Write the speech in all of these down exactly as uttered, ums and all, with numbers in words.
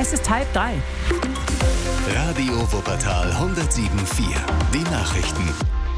Es ist halb drei. Radio Wuppertal hundertsieben Komma vier. Die Nachrichten.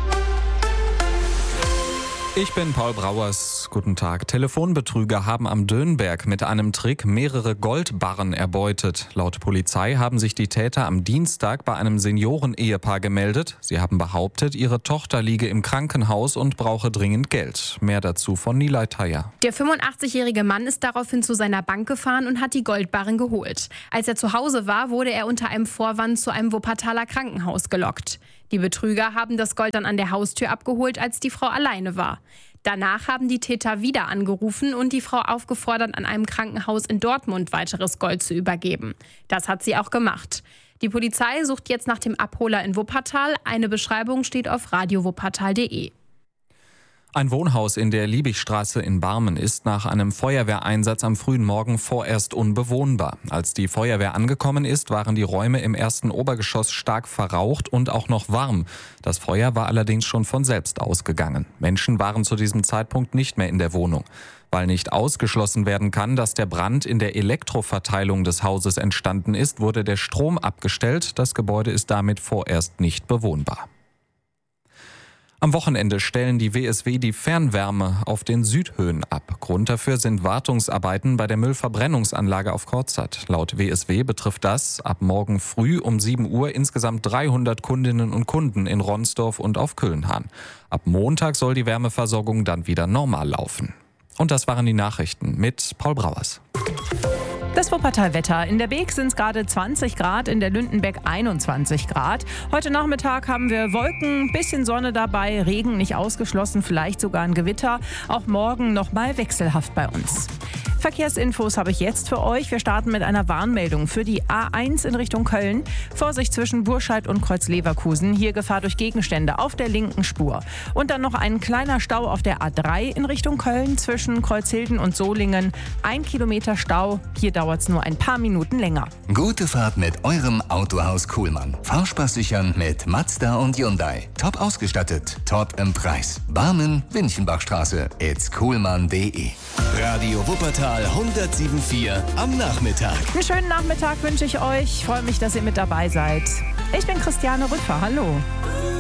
Ich bin Paul Brauers. Guten Tag. Telefonbetrüger haben am Dönberg mit einem Trick mehrere Goldbarren erbeutet. Laut Polizei haben sich die Täter am Dienstag bei einem Senioren-Ehepaar gemeldet. Sie haben behauptet, ihre Tochter liege im Krankenhaus und brauche dringend Geld. Mehr dazu von Nilay Thayer. Der fünfundachtzigjährige Mann ist daraufhin zu seiner Bank gefahren und hat die Goldbarren geholt. Als er zu Hause war, wurde er unter einem Vorwand zu einem Wuppertaler Krankenhaus gelockt. Die Betrüger haben das Gold dann an der Haustür abgeholt, als die Frau alleine war. Danach haben die Täter wieder angerufen und die Frau aufgefordert, an einem Krankenhaus in Dortmund weiteres Gold zu übergeben. Das hat sie auch gemacht. Die Polizei sucht jetzt nach dem Abholer in Wuppertal. Eine Beschreibung steht auf radio wuppertal punkt de. Ein Wohnhaus in der Liebigstraße in Barmen ist nach einem Feuerwehreinsatz am frühen Morgen vorerst unbewohnbar. Als die Feuerwehr angekommen ist, waren die Räume im ersten Obergeschoss stark verraucht und auch noch warm. Das Feuer war allerdings schon von selbst ausgegangen. Menschen waren zu diesem Zeitpunkt nicht mehr in der Wohnung. Weil nicht ausgeschlossen werden kann, dass der Brand in der Elektroverteilung des Hauses entstanden ist, wurde der Strom abgestellt. Das Gebäude ist damit vorerst nicht bewohnbar. Am Wochenende stellen die W S W die Fernwärme auf den Südhöhen ab. Grund dafür sind Wartungsarbeiten bei der Müllverbrennungsanlage auf Kortzat. Laut W S W betrifft das ab morgen früh um sieben Uhr insgesamt dreihundert Kundinnen und Kunden in Ronsdorf und auf Kölnhahn. Ab Montag soll die Wärmeversorgung dann wieder normal laufen. Und das waren die Nachrichten mit Paul Brauers. Das Wuppertal-Wetter. In der Beek sind es gerade zwanzig Grad, in der Lündenbeck einundzwanzig Grad. Heute Nachmittag haben wir Wolken, bisschen Sonne dabei, Regen nicht ausgeschlossen, vielleicht sogar ein Gewitter. Auch morgen nochmal wechselhaft bei uns. Verkehrsinfos habe ich jetzt für euch. Wir starten mit einer Warnmeldung für die A eins in Richtung Köln. Vorsicht zwischen Burscheid und Kreuz-Leverkusen. Hier Gefahr durch Gegenstände auf der linken Spur. Und dann noch ein kleiner Stau auf der A drei in Richtung Köln zwischen Kreuzhilden und Solingen. Ein Kilometer Stau. Hier dauert es nur ein paar Minuten länger. Gute Fahrt mit eurem Autohaus Kuhlmann. Fahrspaß sichern mit Mazda und Hyundai. Top ausgestattet, top im Preis. Barmen, Winchenbachstraße. It's kuhlmann punkt de. Radio Wuppertal hundertsieben Komma vier am Nachmittag. Einen schönen Nachmittag wünsche ich euch. Ich freue mich, dass ihr mit dabei seid. Ich bin Christiane Rüpfer. Hallo.